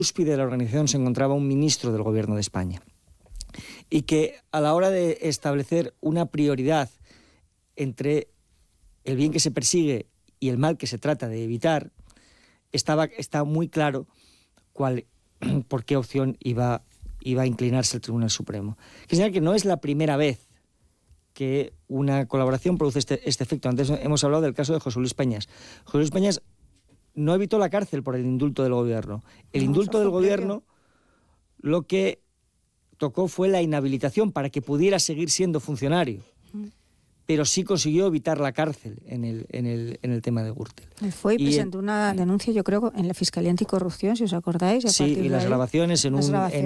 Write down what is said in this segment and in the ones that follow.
cúspide de la organización se encontraba un ministro del Gobierno de España y que a la hora de establecer una prioridad entre el bien que se persigue y el mal que se trata de evitar, estaba muy claro por qué opción iba a inclinarse el Tribunal Supremo. Que señala que no es la primera vez que una colaboración produce este efecto. Antes hemos hablado del caso de José Luis Peñas. José Luis Peñas no evitó la cárcel por el indulto del gobierno. El indulto del gobierno lo que tocó fue la inhabilitación para que pudiera seguir siendo funcionario. Pero sí consiguió evitar la cárcel en el tema de Gürtel. Fue y presentó una denuncia, yo creo, en la Fiscalía Anticorrupción, si os acordáis. Sí, y las grabaciones en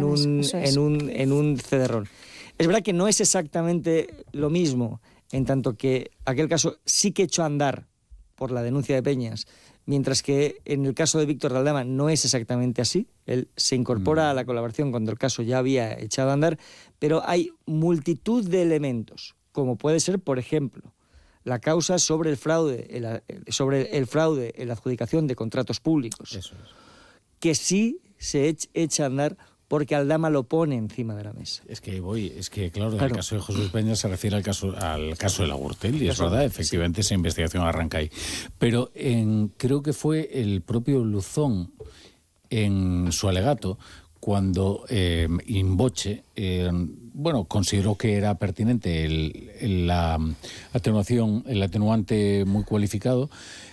un CD-ROM. Es verdad que no es exactamente lo mismo, en tanto que aquel caso sí que echó a andar por la denuncia de Peñas, mientras que en el caso de Víctor de Aldama no es exactamente así. Él se incorpora a la colaboración cuando el caso ya había echado a andar, pero hay multitud de elementos, como puede ser, por ejemplo, la causa sobre el fraude en la adjudicación de contratos públicos. Eso es. Que sí se echa a andar porque Aldama lo pone encima de la mesa. Claro, el caso de José Luis Peña se refiere al caso de la Gürtel, y es verdad, efectivamente, esa investigación arranca ahí. Pero creo que fue el propio Luzón, en su alegato, cuando in voce, consideró que era pertinente la atenuación, el atenuante muy cualificado,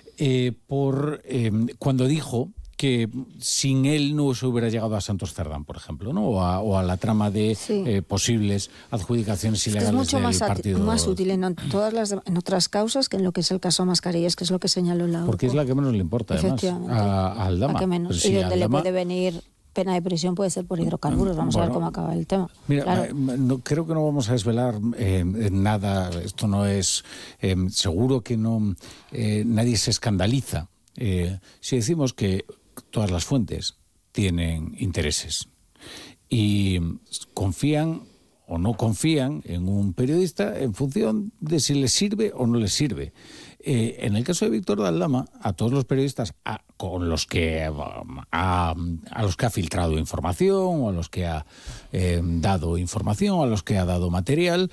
cuando dijo que sin él no se hubiera llegado a Santos Cerdán, por ejemplo, ¿no? O a la trama de posibles adjudicaciones ilegales del partido. Es mucho más útil en otras causas que en lo que es el caso Mascarillas, que es lo que señaló la OCU. Porque es la que menos le importa, además, a Aldama. La que menos. Y donde le puede venir pena de prisión puede ser por hidrocarburos. Vamos a ver cómo acaba el tema. Mira, creo que no vamos a desvelar nada. Esto no es... seguro que no nadie se escandaliza si decimos que todas las fuentes tienen intereses y confían o no confían en un periodista en función de si les sirve o no les sirve. En el caso de Víctor de Aldama, a todos los periodistas a los que ha filtrado información, o a los que ha dado información, o a los que ha dado material,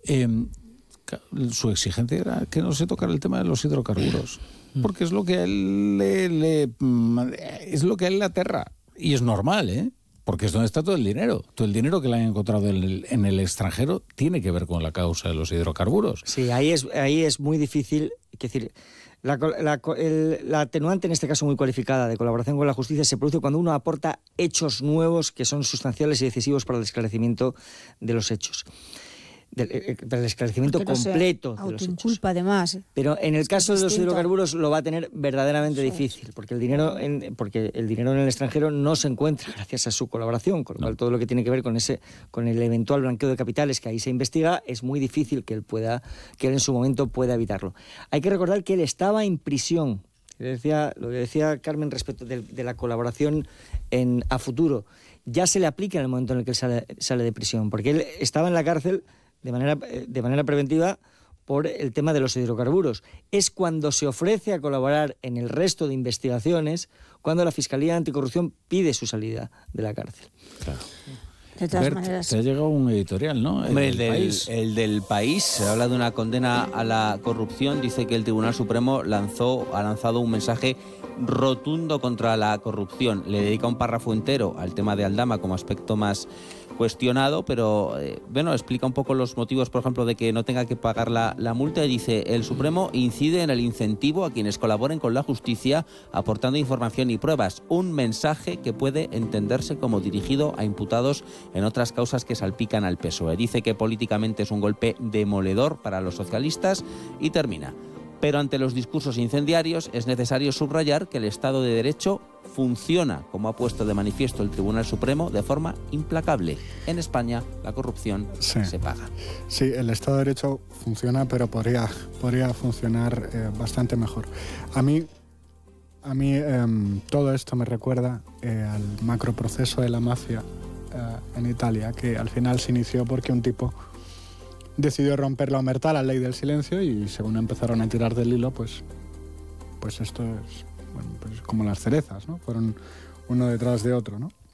su exigencia era que no se tocara el tema de los hidrocarburos, porque es lo que a él le aterra, y es normal, porque es donde está todo el dinero. Todo el dinero que le han encontrado en el extranjero tiene que ver con la causa de los hidrocarburos. Sí, ahí es muy difícil. Es decir, la atenuante, en este caso muy cualificada, de colaboración con la justicia, se produce cuando uno aporta hechos nuevos que son sustanciales y decisivos para el esclarecimiento de los hechos. Para el esclarecimiento completo de los hechos. Autoinculpa, además. Pero en el caso de los hidrocarburos lo va a tener verdaderamente difícil, porque el dinero en el extranjero no se encuentra gracias a su colaboración, con lo cual todo lo que tiene que ver con el eventual blanqueo de capitales que ahí se investiga, es muy difícil que él en su momento pueda evitarlo. Hay que recordar que él estaba en prisión. Lo que decía Carmen respecto de la colaboración a futuro, ya se le aplica en el momento en el que él sale de prisión, porque él estaba en la cárcel de manera preventiva por el tema de los hidrocarburos. Es cuando se ofrece a colaborar en el resto de investigaciones cuando la Fiscalía Anticorrupción pide su salida de la cárcel. Claro. De todas maneras, te ha llegado un editorial, ¿no? Hombre, el del País se habla de una condena a la corrupción. Dice que el Tribunal Supremo ha lanzado un mensaje rotundo contra la corrupción. Le dedica un párrafo entero al tema de Aldama como aspecto más cuestionado, pero explica un poco los motivos, por ejemplo, de que no tenga que pagar la multa. Y dice: el Supremo incide en el incentivo a quienes colaboren con la justicia aportando información y pruebas, un mensaje que puede entenderse como dirigido a imputados en otras causas que salpican al PSOE. Dice que políticamente es un golpe demoledor para los socialistas y termina: pero ante los discursos incendiarios es necesario subrayar que el Estado de Derecho funciona, como ha puesto de manifiesto el Tribunal Supremo, de forma implacable. En España la corrupción se paga. Sí, el Estado de Derecho funciona, pero podría funcionar bastante mejor. A mí todo esto me recuerda al macroproceso de la mafia en Italia, que al final se inició porque un tipo decidió romper la omertà, la ley del silencio, y según empezaron a tirar del hilo, pues esto es pues como las cerezas, ¿no? Fueron uno detrás de otro, ¿no?